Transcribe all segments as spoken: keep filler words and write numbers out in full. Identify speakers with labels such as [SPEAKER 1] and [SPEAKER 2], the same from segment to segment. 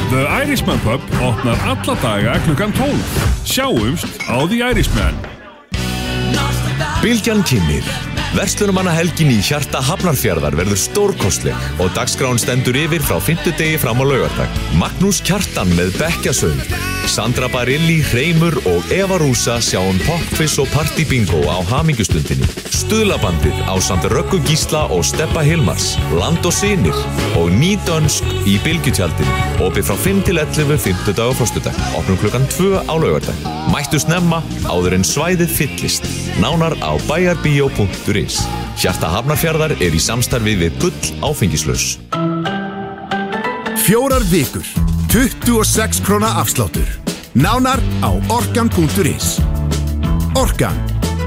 [SPEAKER 1] The Irishman Pub opnar alla daga klukkan tólf. Sjáumst á The Irishman.
[SPEAKER 2] Bylgjan kynnir. Verslunarmannahelgin í hjarta Hafnarfjarðar verður stórkostleg og dagskráin stendur yfir frá fimmtudegi fram á laugardag. Magnús Kjartan með bekkjasöng, Sandra Barilli, Hreimur og Eva Rúsa sjá um popquiz og partybingo á hamingjustundinni. Stuðlabandið ásamt Röggu Gísla og Stebba Hilmars, Land og Synir og Ný Dönsk í Bylgjutjaldinu. Opið frá fimm til ellefu fimmtudag og föstudag. Opnum klukkan tvö á laugardag. Mættu snemma áður en svæðið fyllist. Nánar á bæjarbíó punktur is. Hjarta Hafnarfjarðar er í samstarfi við Gull áfengislaus.
[SPEAKER 3] Fjórar vikur, tuttugu og sex króna afsláttur. Nánar á orkan punktur is. Orkan.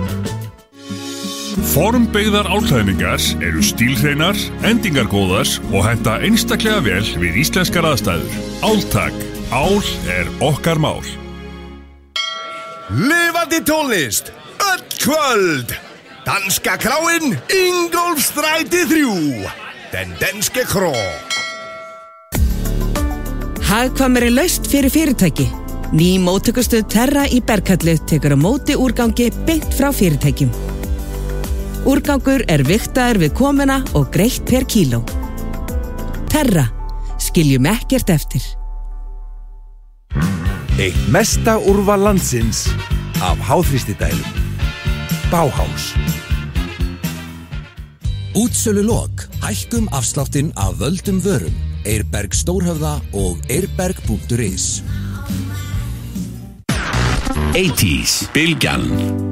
[SPEAKER 1] Formbyggðar álklæðningar eru stílhreinar, endingargóðar og henta einstaklega vel við íslenskar aðstæður. Áltak. Ál er okkar mál.
[SPEAKER 3] Lifandi tónlist, öll kvöld. Danska kráin, Ingólfsstræti þrjú. Den danske krå.
[SPEAKER 4] Hagkvæmari lausn fyrir fyrirtæki. Ný móttökustöð Terra í Berghellu tekur á móti úrgangi beint frá fyrirtækjum. Úrgangur er vigtaður við komuna og greitt per kíló. Terra, skiljum ekkert eftir.
[SPEAKER 5] Eitt mesta úrval landsins af háþrýstidælum. Bauhaus.
[SPEAKER 6] Útsölu lok, hækkum afsláttinn af völdum vörum. Eirberg Stórhöfða og eirberg punktur is.
[SPEAKER 7] eighties, Bylgjan.